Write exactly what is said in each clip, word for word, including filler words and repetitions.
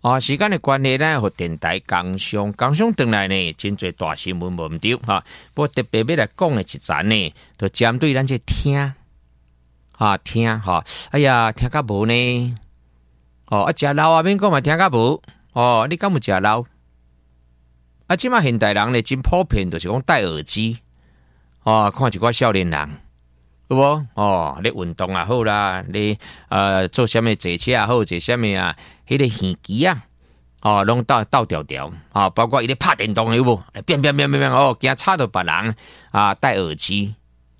啊，时间的关系呢，和电台工商工商回来呢，真侪大新闻无唔对哈。不过特别要来讲的一站呢，就针对咱这听啊听哈，哎呀听甲无呢？哦，啊食老啊免讲嘛，听甲无哦，你敢有食老？啊，即马现代人呢真普遍，就是讲戴耳机哦，看一寡少年人。有无哦？你运动也好啦，你呃做啥物坐车也好，坐啥物啊？迄、那个耳机啊，哦，拢倒倒调调啊，包括伊咧拍电动有无？变变变变变哦，惊吵到别人啊，戴耳机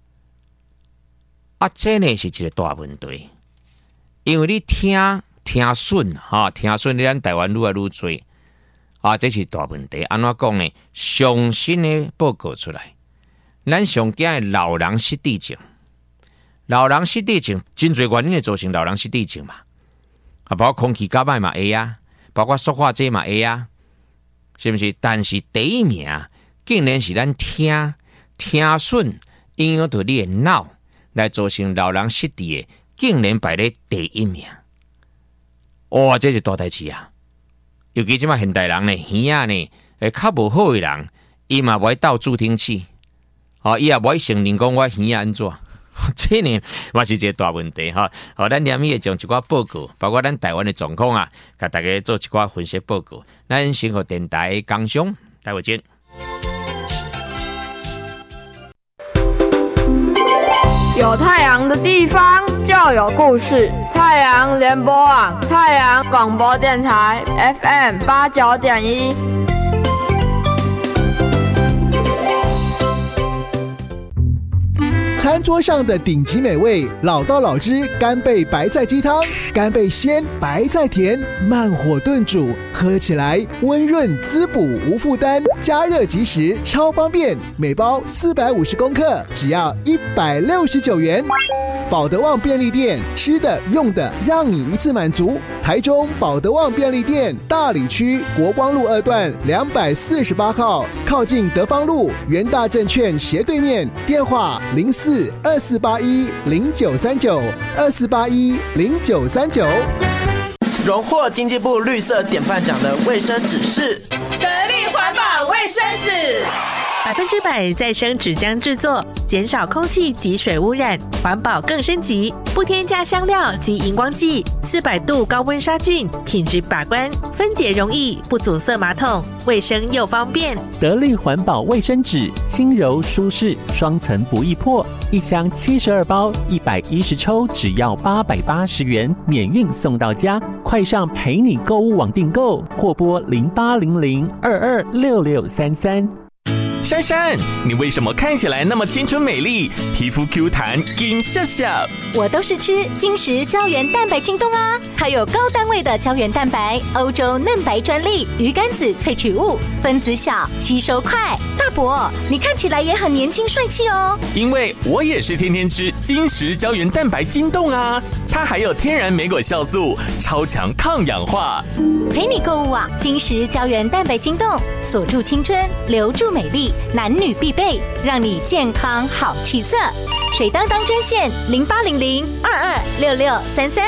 啊，这呢是一个大问题，因为你听听损哈，听损你咱台湾愈来愈多啊，这是大问题。安怎讲呢？上新的报告出来，咱上惊的老人失智症。老人失智症，真侪原因会造成老人失智症嘛？啊，包括空气较歹嘛会啊，包括塑化剂嘛会啊，是不是？但是第一名竟然是咱听听损影响到你的脑，来造成老人失智的，竟然排咧第一名。哇，这是大代志啊！尤其即马现代人呢，耳仔呢，诶，较无好的人，伊嘛不爱斗助听器，哦，伊也不爱承认讲我耳仔安怎。这呢，嘛是一个大问题哈。好，咱连夜将一寡报告，包括咱台湾的状况啊，给大家做一寡分析报告。咱先和电台工商，待会见。 有太阳的地方就有故事。太阳联播网，太阳广播电台 F M 八九点一。 餐桌上的顶级美味，老道老汁干贝白菜鸡汤，干贝鲜，白菜甜，慢火炖煮，喝起来温润滋补，无负担，加热即食，超方便。每包四百五十公克，只要一百六十九元。保德旺便利店，吃的用的让你一次满足。台中保德旺便利店大里区国光路二段两百四十八号，靠近德芳路元大证券斜对面，电话零四二四八一零九三九二四八一零九三九。 荣获经济部绿色典范奖的卫生纸是得力环保卫生纸， 百分之百再生纸浆制作，减少空气及水污染，环保更升级，不添加香料及荧光剂，四百度高温杀菌，品质把关，分解容易，不阻塞马桶，卫生又方便。 得力环保卫生纸，轻柔舒适，双层不易破，一箱七十二包，一百一十抽，只要八百八十元，免运送到家。快上陪你购物网订购，或拨零八零零二二六六三三。 珊珊，你为什么看起来那么青春美丽，皮肤 Q 弹，金笑笑？ 我都是吃金石胶原蛋白晶冻啊，它有高单位的胶原蛋白，欧洲嫩白专利，鱼肝子萃取物，分子小，吸收快。大伯，你看起来也很年轻帅气哦。 因为我也是天天吃金石胶原蛋白晶冻啊，它还有天然莓果酵素，超强抗氧化。 陪你购物啊，金石胶原蛋白晶冻，锁住青春，留住美丽。男女必备，让你健康好气色。水当当专线零八零零二二六六三三。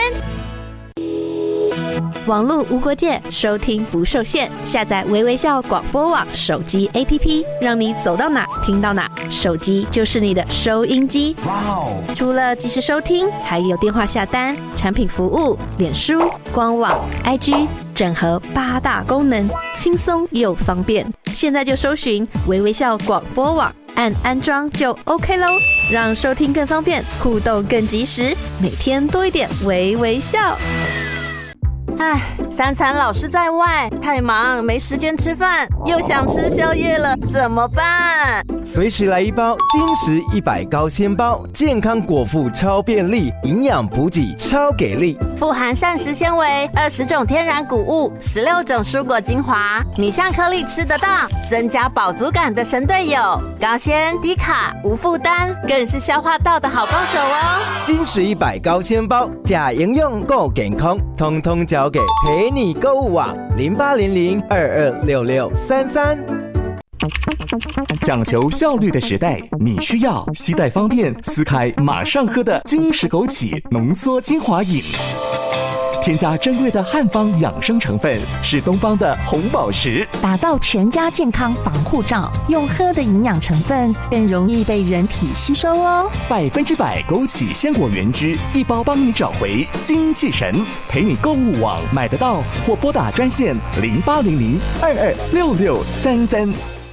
网络无国界，收听不受限。下载微微笑广播网手机 A P P， 让你走到哪听到哪。手机就是你的收音机。哇哦！除了即时收听，还有电话下单、产品服务、脸书、官网、I G。整合八大功能，轻松又方便。现在就搜寻微微笑广播网，按安装就 OK 咯，让收听更方便，互动更及时，每天多一点微微笑。 唉，三餐老是在外，太忙没时间吃饭，又想吃宵夜了，怎么办？ 随时来一包金石一百高纤包，健康果腹超便利，营养补给超给力， 富含膳食纤维，二十种天然谷物，十六种蔬果精华，米像颗粒吃得到，增加饱足感的神队友，高纤低卡无负担，更是消化道的好帮手哦。 金石一百高纤包，假营养够健康，通通交给陪你购物网零八零零二二六六三三。 讲求效率的时代，你需要携带方便、撕开马上喝的金石枸杞浓缩精华饮。 添加珍贵的汉方养生成分，是东方的红宝石， 打造全家健康防护罩。用喝的营养成分更容易被人体吸收哦。 百分之百枸杞鲜果原汁，一包帮你找回精气神。陪你购物网买得到，或拨打专线零八零零二二六六三三。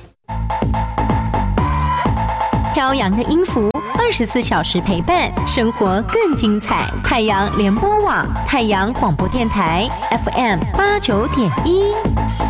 飘扬的音符，二十四小时陪伴，生活更精彩。太阳联播网，太阳广播电台 F M 八九点一。